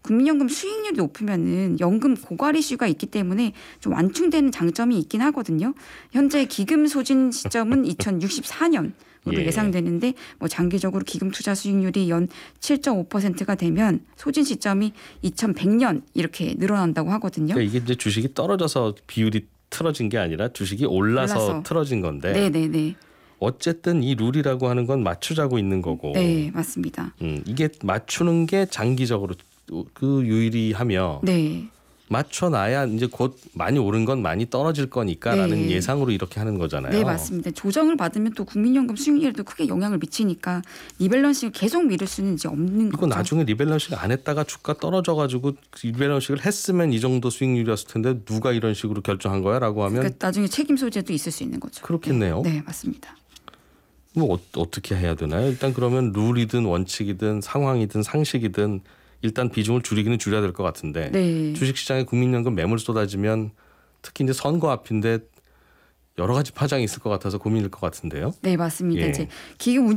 국민연금 수익률이 높으면은 연금 고갈 이슈가 있기 때문에 좀 완충되는 장점이 있긴 하거든요. 현재 기금 소진 시점은 2064년. 으로 예상되는데 뭐 장기적으로 기금 투자 수익률이 연 7.5%가 되면 소진 시점이 2100년 이렇게 늘어난다고 하거든요. 그러니까 이게 이제 주식이 떨어져서 비율이 틀어진 게 아니라 주식이 올라서 틀어진 건데. 네네네. 어쨌든 이 룰이라고 하는 건 맞추자고 있는 거고. 네, 맞습니다. 이게 맞추는 게 장기적으로 그 유의하며 네. 맞춰놔야 이제 곧 많이 오른 건 많이 떨어질 거니까라는 네. 예상으로 이렇게 하는 거잖아요. 네, 맞습니다. 조정을 받으면 또 국민연금 수익률에도 크게 영향을 미치니까 리밸런싱을 계속 미룰 수는 이제 없는 이거 거죠. 나중에 리밸런싱 안 했다가 주가 떨어져가지고 리밸런싱을 했으면 이 정도 수익률이었을 텐데 누가 이런 식으로 결정한 거야라고 하면 그러니까 나중에 책임 소재도 있을 수 있는 거죠. 그렇겠네요. 네, 맞습니다. 뭐 어떻게 해야 되나요? 일단 그러면 룰이든 원칙이든 상황이든 상식이든 일단 비중을 줄이기는 줄여야 될 것 같은데 네. 주식시장에 국민연금 매물 쏟아지면 특히 이제 선거 앞인데 여러 가지 파장이 있을 것 같아서 고민일 것 같은데요. 네, 맞습니다. 예. 이제 기금